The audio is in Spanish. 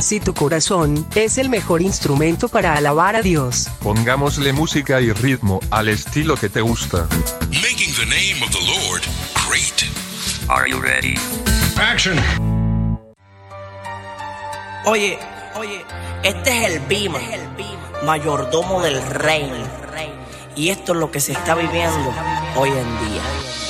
Si tu corazón es el mejor instrumento para alabar a Dios, pongámosle música y ritmo al estilo que te gusta. Making the name of the Lord great. Are you ready? Action. Oye, este es el Bima, mayordomo del reino. Y esto es lo que se está viviendo hoy en día.